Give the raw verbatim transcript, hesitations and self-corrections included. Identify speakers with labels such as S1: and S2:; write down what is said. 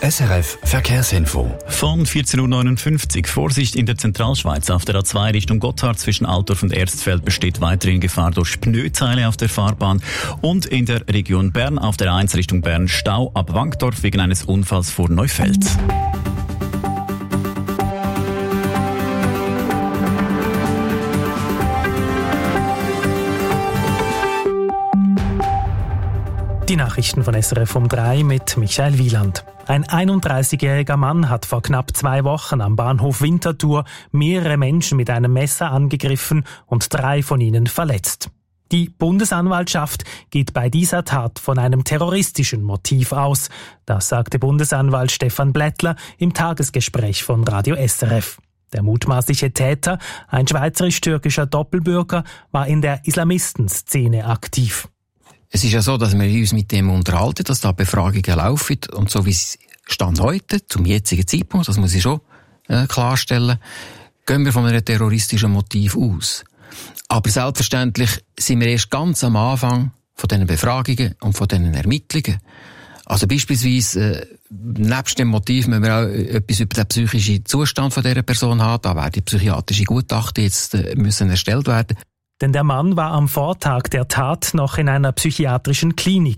S1: S R F Verkehrsinfo.
S2: Von vierzehn Uhr neunundfünfzig. Vorsicht in der Zentralschweiz. Auf der A zwei Richtung Gotthard zwischen Altdorf und Erstfeld besteht weiterhin Gefahr durch Pneuteile auf der Fahrbahn. Und in der Region Bern auf der A eins Richtung Bern Stau ab Wankdorf wegen eines Unfalls vor Neufeld.
S3: Die Nachrichten von S R F um drei mit Michael Wieland. Ein einunddreißigjähriger Mann hat vor knapp zwei Wochen am Bahnhof Winterthur mehrere Menschen mit einem Messer angegriffen und drei von ihnen verletzt. Die Bundesanwaltschaft geht bei dieser Tat von einem terroristischen Motiv aus. Das sagte Bundesanwalt Stefan Blättler im Tagesgespräch von Radio S R F. Der mutmaßliche Täter, ein schweizerisch-türkischer Doppelbürger, war in der Islamistenszene aktiv.
S4: Es ist ja so, dass wir uns mit dem unterhalten, dass da Befragungen laufen und so wie es Stand heute, zum jetzigen Zeitpunkt, das muss ich schon äh, klarstellen, gehen wir von einem terroristischen Motiv aus. Aber selbstverständlich sind wir erst ganz am Anfang von diesen Befragungen und von diesen Ermittlungen. Also beispielsweise, äh, nebst dem Motiv müssen wir auch etwas über den psychischen Zustand von dieser Person haben. Da werden die psychiatrischen Gutachten jetzt äh, müssen erstellt werden.
S3: Denn der Mann war am Vortag der Tat noch in einer psychiatrischen Klinik